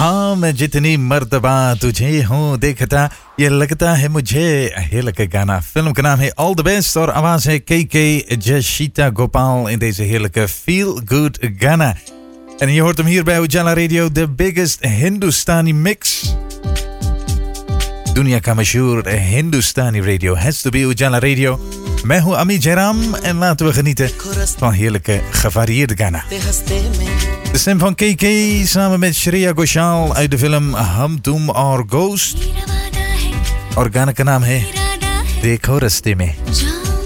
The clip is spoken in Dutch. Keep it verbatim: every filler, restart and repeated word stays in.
हाँ मैं जितनी मर्तबा तुझे हूँ देखता ये लगता है मुझे. Heerlijke गाना. Film का नाम है All the Best और आवाज है K K Jashita Gopal in deze heerlijke Feel Good Ghana. En je hoort hem hier bij Ujala Radio, the biggest Hindustani mix. दुनिया का मशहूर हिंदुस्तानी radio has to be Ujala Radio. मैं हूँ अमी Jairam en laten we genieten van heerlijke gevarieerde Ghana. De stem van K K samen met Shreya Ghoshal uit de film Hum Tum Aur Ghost. और गाना का नाम है देखो रस्ते में.